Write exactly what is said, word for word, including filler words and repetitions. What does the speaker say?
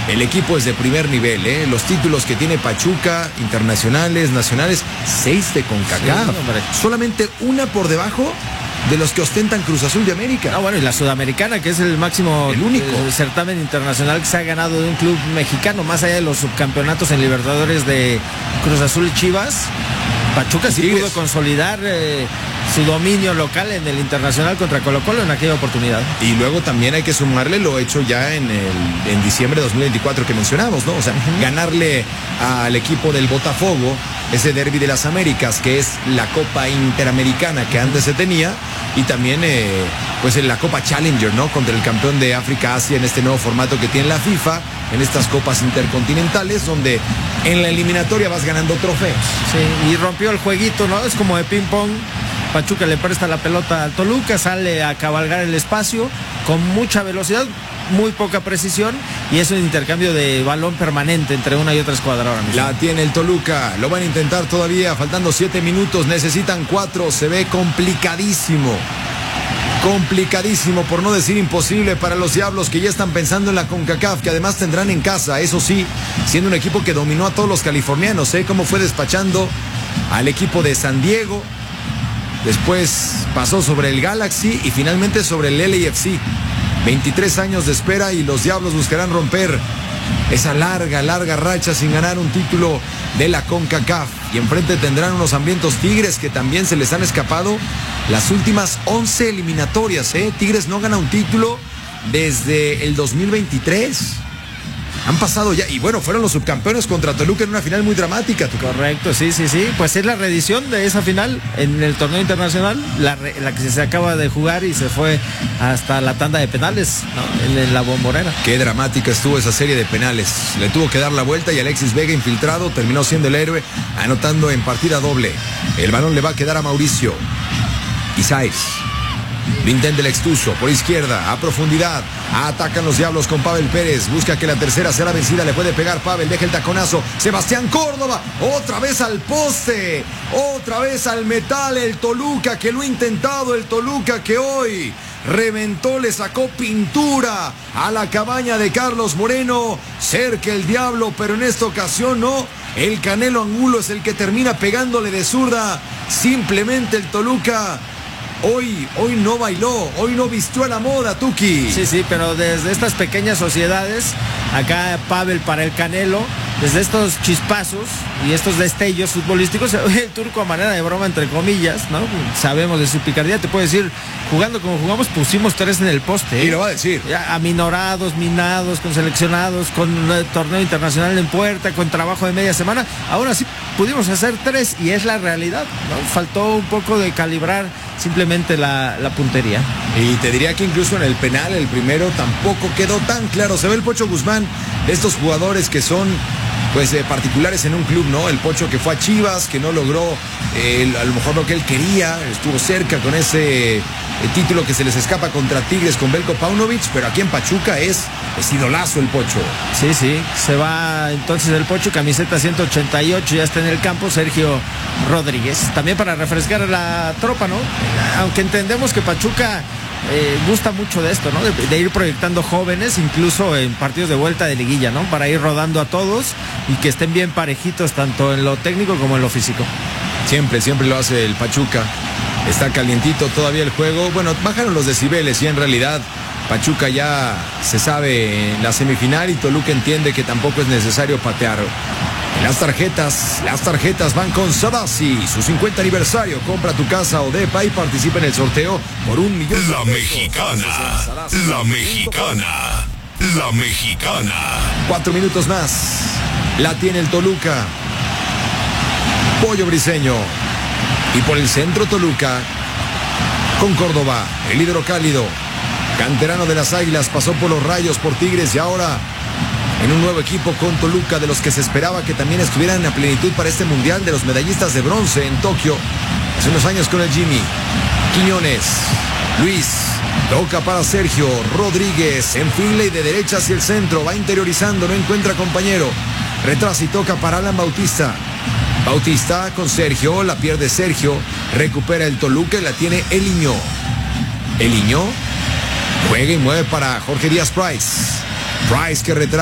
el equipo es de primer nivel, ¿eh? Los títulos que tiene Pachuca, internacionales, nacionales, seis de CONCACAF. Sí, solamente una por debajo de los que ostentan Cruz Azul de América. Ah, bueno, y la Sudamericana, que es el máximo el único eh, certamen internacional que se ha ganado de un club mexicano, más allá de los subcampeonatos en Libertadores de Cruz Azul y Chivas. Pachuca sí pudo consolidar eh, su dominio local en el internacional contra Colo-Colo en aquella oportunidad. Y luego también hay que sumarle lo hecho ya en, el, en diciembre de dos mil veinticuatro que mencionamos, ¿no? O sea, uh-huh. ganarle al equipo del Botafogo ese derbi de las Américas, que es la Copa Interamericana que antes se tenía, y también eh, pues en la Copa Challenger, ¿no? Contra el campeón de África Asia en este nuevo formato que tiene la FIFA, en estas copas intercontinentales, donde en la eliminatoria vas ganando trofeos. Sí, y rompió el jueguito, ¿no? Es como de ping pong. Pachuca le presta la pelota al Toluca, sale a cabalgar el espacio con mucha velocidad, muy poca precisión, y es un intercambio de balón permanente entre una y otra escuadra ahora mismo. La tiene el Toluca, lo van a intentar todavía, faltando siete minutos, necesitan cuatro, se ve complicadísimo. Complicadísimo, por no decir imposible, para los Diablos, que ya están pensando en la CONCACAF, que además tendrán en casa, eso sí, siendo un equipo que dominó a todos los californianos, ¿eh? Cómo fue despachando al equipo de San Diego, después pasó sobre el Galaxy y finalmente sobre el L A F C. veintitrés años de espera y los Diablos buscarán romper esa larga, larga racha sin ganar un título de la CONCACAF. Y enfrente tendrán unos hambrientos Tigres que también se les han escapado las últimas once eliminatorias, ¿eh? Tigres no gana un título desde el dos mil veintitrés. Han pasado ya, y bueno, fueron los subcampeones contra Toluca en una final muy dramática. ¿Tú? Correcto, sí, sí, sí. Pues es la reedición de esa final en el torneo internacional, la, re, la que se acaba de jugar y se fue hasta la tanda de penales, ¿no? En, en la Bombonera. Qué dramática estuvo esa serie de penales. Le tuvo que dar la vuelta y Alexis Vega, infiltrado, terminó siendo el héroe, anotando en partida doble. El balón le va a quedar a Mauricio Isaías. Lo intenta el Extuso por izquierda, a profundidad. Atacan los Diablos con Pavel Pérez. Busca que la tercera será vencida. Le puede pegar Pavel, deja el taconazo. Sebastián Córdoba, otra vez al poste. Otra vez al metal. El Toluca que lo ha intentado. El Toluca que hoy reventó, le sacó pintura a la cabaña de Carlos Moreno. Cerca el Diablo, pero en esta ocasión no. El Canelo Angulo es el que termina pegándole de zurda. Simplemente el Toluca Hoy, hoy no bailó, hoy no vistió a la moda, Tuki. Sí, sí, pero desde estas pequeñas sociedades, acá Pavel para el Canelo, desde estos chispazos y estos destellos futbolísticos, el Turco a manera de broma, entre comillas, ¿no? Sabemos de su picardía, te puedo decir, jugando como jugamos, pusimos tres en el poste. ¿eh? Y lo va a decir. Ya, aminorados, minados, con seleccionados, con un torneo internacional en puerta, con trabajo de media semana. Ahora sí pudimos hacer tres y es la realidad, ¿no? Faltó un poco de calibrar simplemente la, la puntería. Y te diría que incluso en el penal, el primero tampoco quedó tan claro. Se ve el Pocho Guzmán, de estos jugadores que son pues eh, particulares en un club, ¿no? El Pocho que fue a Chivas, que no logró eh, a lo mejor lo que él quería, estuvo cerca con ese eh, título que se les escapa contra Tigres con Belko Paunovic, pero aquí en Pachuca es, es idolazo el Pocho. Sí, sí, se va entonces el Pocho, camiseta ciento ochenta y ocho, ya está en el campo Sergio Rodríguez, también para refrescar a la tropa, ¿no? Aunque entendemos que Pachuca Eh, gusta mucho de esto, ¿no? De, de ir proyectando jóvenes, incluso en partidos de vuelta de liguilla, ¿no? Para ir rodando a todos y que estén bien parejitos, tanto en lo técnico como en lo físico. Siempre, siempre lo hace el Pachuca. Está calientito todavía el juego. Bueno, bajaron los decibeles y en realidad Pachuca ya se sabe en la semifinal y Toluca entiende que tampoco es necesario patear. Las tarjetas, las tarjetas van con Sadasi, su cincuenta aniversario. Compra tu casa o depa y participa en el sorteo por un millón de La mexicana, la mexicana, la mexicana. Cuatro minutos más. La tiene el Toluca. Pollo Briseño. Y por el centro Toluca. Con Córdoba, el lídero cálido. Canterano de las Águilas, pasó por los Rayos, por Tigres y ahora en un nuevo equipo con Toluca, de los que se esperaba que también estuvieran a plenitud para este mundial, de los medallistas de bronce en Tokio hace unos años con el Jimmy. Quiñones, Luis, toca para Sergio Rodríguez, enfila y de derecha hacia el centro, va interiorizando, no encuentra compañero, retrasa y toca para Alan Bautista. Bautista con Sergio, la pierde Sergio, recupera el Toluca y la tiene Eliño. Eliño juega y mueve para Jorge Díaz Price. Price que retrasa.